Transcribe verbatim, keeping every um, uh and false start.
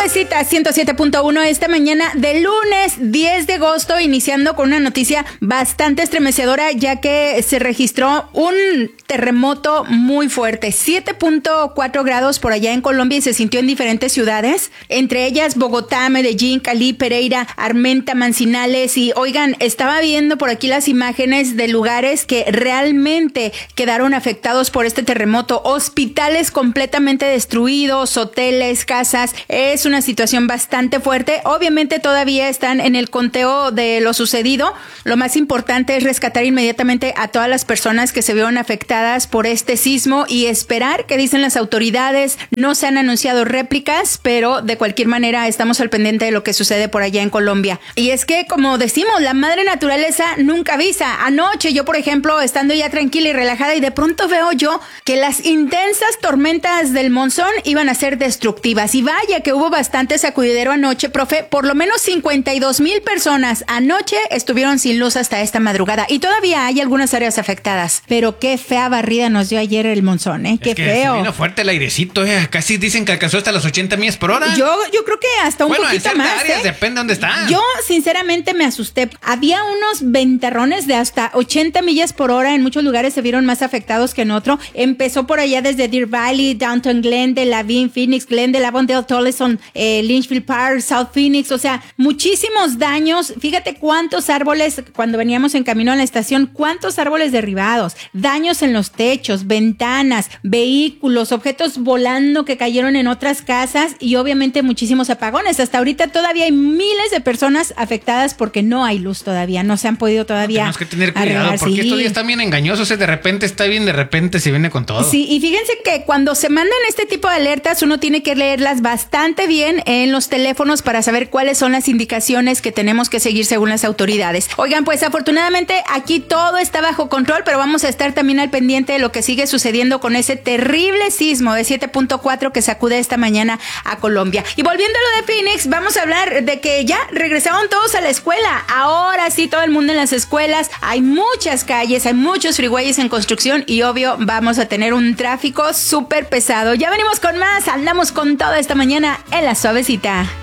Suavecita ciento siete punto uno esta mañana de lunes diez de agosto, iniciando con una noticia bastante estremecedora, ya que se registró un terremoto muy fuerte, siete punto cuatro grados por allá en Colombia, y se sintió en diferentes ciudades, entre ellas Bogotá, Medellín, Cali, Pereira, Armenta, Manizales. Y oigan, estaba viendo por aquí las imágenes de lugares que realmente quedaron afectados por este terremoto, hospitales completamente destruidos, hoteles, casas. Es una situación bastante fuerte. Obviamente todavía están en el conteo de lo sucedido. Lo más importante es rescatar inmediatamente a todas las personas que se vieron afectadas por este sismo y esperar qué dicen las autoridades. No se han anunciado réplicas, pero de cualquier manera estamos al pendiente de lo que sucede por allá en Colombia. Y es que, como decimos, la madre naturaleza nunca avisa. Anoche yo, por ejemplo, estando ya tranquila y relajada, y de pronto veo yo que las intensas tormentas del monzón iban a ser destructivas. Y vaya que hubo bastante sacudidero anoche, profe. Por lo menos cincuenta y dos mil personas anoche estuvieron sin luz hasta esta madrugada. Y todavía hay algunas áreas afectadas. Pero qué fea barrida nos dio ayer el monzón, ¿eh? Qué es que feo. Se vino fuerte el airecito, ¿eh? Casi dicen que alcanzó hasta las ochenta millas por hora. Yo, yo creo que hasta un bueno, poquito en más, áreas, ¿eh? Depende de dónde está. Yo, sinceramente, me asusté. Había unos ventarrones de hasta ochenta millas por hora. En muchos lugares se vieron más afectados que en otro. Empezó por allá desde Deer Valley, Downtown Glendale, Lavin, Phoenix, Glendale, Avondale, Tolleson, eh, Lynchville Park, South Phoenix. O sea, muchísimos daños. Fíjate cuántos árboles, cuando veníamos en camino a la estación, cuántos árboles derribados, daños en los techos, ventanas, vehículos, objetos volando que cayeron en otras casas, y obviamente muchísimos apagones. Hasta ahorita todavía hay miles de personas afectadas porque no hay luz todavía, no se han podido todavía Tenemos que tener cuidado, arreglar, porque sí. estos días están bien engañosos. De repente está bien, de repente se viene con todo. Sí, y fíjense que cuando se mandan este tipo de alertas, uno tiene que leerlas bastante bien en los teléfonos para saber cuáles son las indicaciones que tenemos que seguir según las autoridades. Oigan, pues afortunadamente aquí todo está bajo control, pero vamos a estar también al pendiente de lo que sigue sucediendo con ese terrible sismo de siete punto cuatro que sacude esta mañana a Colombia. Y volviendo a lo de Phoenix, vamos a hablar de que ya regresaron todos a la escuela. Ahora sí, todo el mundo en las escuelas. Hay muchas calles, hay muchos freeways en construcción, y obvio vamos a tener un tráfico súper pesado. Ya venimos con más, andamos con toda esta mañana en La Suavecita.